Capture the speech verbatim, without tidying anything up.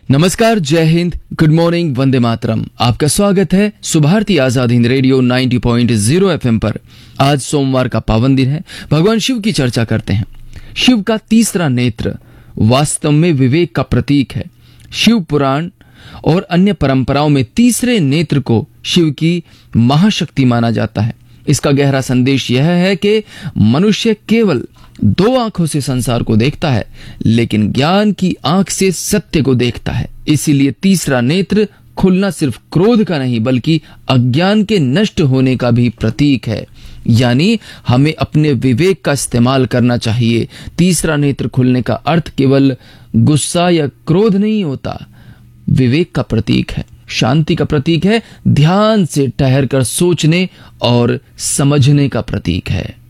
नमस्कार, जय Hind, good morning, Vande Mataram. आपका स्वागत है सुभारती आजाद हिंद रेडियो नब्बे पॉइंट ज़ीरो एफएम पर। आज सोमवार का पावन दिन है। भगवान शिव की चर्चा करते हैं। शिव का तीसरा नेत्र वास्तव में विवेक का प्रतीक है। शिव पुराण और अन्य परंपराओं में तीसरे नेत्र को शिव की महाशक्ति माना जाता है। इसका गहरा संदेश यह है कि मनुष्य केवल दो आंखों से संसार को देखता है, लेकिन ज्ञान की आंख से सत्य को देखता है। इसीलिए तीसरा नेत्र खुलना सिर्फ क्रोध का नहीं, बल्कि अज्ञान के नष्ट होने का भी प्रतीक है। यानी हमें अपने विवेक का इस्तेमाल करना चाहिए। तीसरा नेत्र खुलने का अर्थ केवल गुस्सा या क्रोध नहीं होता, विवेक का प्रतीक है, शांति का प्रतीक है, ध्यान से ठहर कर सोचने और समझने का प्रतीक है।